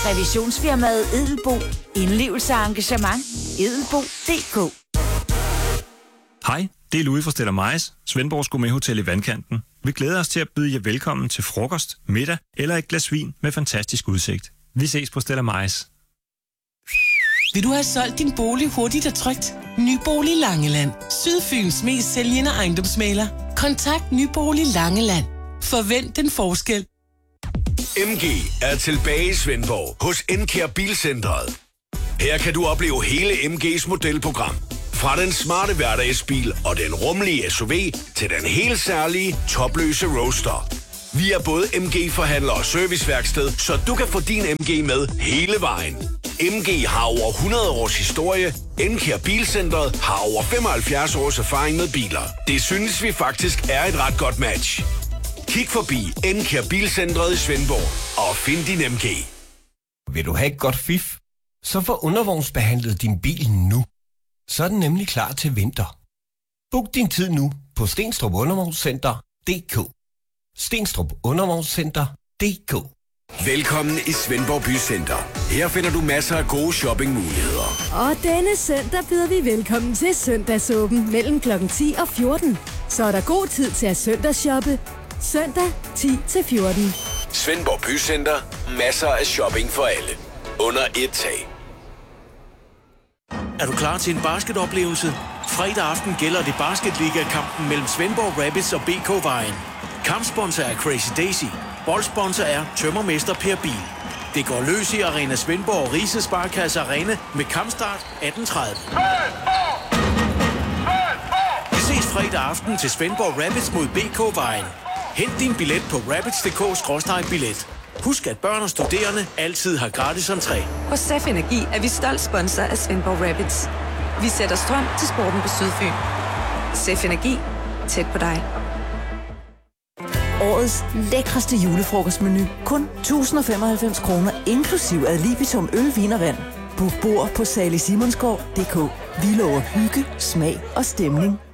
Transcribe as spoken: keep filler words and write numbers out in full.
Revisionsfirmaet Edelbo. Indlevelse og engagement. edelbo punktum d k. Hej, det er Louis fra Stella Meis, Svendborgs Gourmet-hotel i Vandkanten. Vi glæder os til at byde jer velkommen til frokost, middag eller et glas vin med fantastisk udsigt. Vi ses på Stella Meis. Vil du have solgt din bolig hurtigt og trygt? Nybolig Langeland. Sydfyns mest sælgende ejendomsmægler. Kontakt Nybolig Langeland. Forvent den forskel. M G er tilbage i Svendborg hos Encare Bilcentret. Her kan du opleve hele M G's modelprogram. Fra den smarte hverdagsbil og den rummelige S U V til den helt særlige topløse Roadster. Vi er både M G-forhandler og serviceværksted, så du kan få din M G med hele vejen. M G har over hundrede års historie. Encare Bilcentret har over femoghalvfjerds års erfaring med biler. Det synes vi faktisk er et ret godt match. Kig forbi Encare Bilcentret i Svendborg og find din M G. Vil du have et godt fif? Så få undervognsbehandlet din bil nu. Så er den nemlig klar til vinter. Book din tid nu på Stenstrup Undervognscenter punktum d k. Stenstrup Undervognscenter punktum d k. Velkommen i Svendborg Bycenter. Her finder du masser af gode shoppingmuligheder. Og denne søndag byder vi velkommen til søndagsåben mellem klokken ti og fjorten. Så er der god tid til at søndagsshoppe. Søndag ti til fjorten. Svendborg Bycenter. Masser af shopping for alle. Under et tag. Er du klar til en basketoplevelse? Fredag aften gælder det basketliga-kampen mellem Svendborg Rabbits og B K-vejen. Kampsponsor er Crazy Daisy. Boldsponsor er tømmermester Per Bil. Det går løs i Arena Svendborg og Riise Sparekasse Arena med kampstart atten tredive. Vi ses fredag aften til Svendborg Rabbits mod B K-vejen. Hent din billet på rabbits punktum d k skråstreg billet. Husk, at børn og studerende altid har gratis entré. Hos S A F Energi er vi stolt sponsor af Svendborg Rabbits. Vi sætter strøm til sporten på Sydfyn. S A F Energi. Tæt på dig. Årets lækreste julefrokostmenu. Kun tusind og femoghalvfems kroner, inklusiv ad libitum øl, vin og vand. Book bord på salig simonsgaard punktum d k. Vi lover hygge, smag og stemning